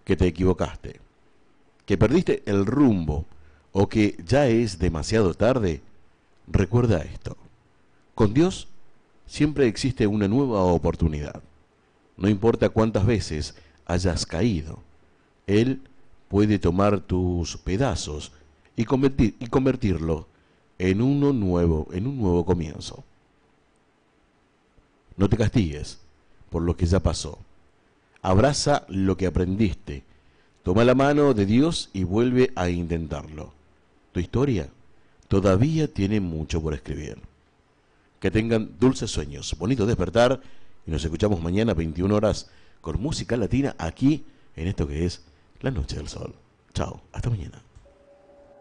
que te equivocaste, que perdiste el rumbo o que ya es demasiado tarde, recuerda esto. Con Dios siempre existe una nueva oportunidad. No importa cuántas veces hayas caído, Él puede tomar tus pedazos y convertirlo en en un nuevo comienzo. No te castigues por lo que ya pasó. Abraza lo que aprendiste. Toma la mano de Dios y vuelve a intentarlo. Tu historia todavía tiene mucho por escribir. Que tengan dulces sueños, bonito despertar, y nos escuchamos mañana a 21 horas con música latina aquí en esto que es La Noche del Sol. Chao, hasta mañana.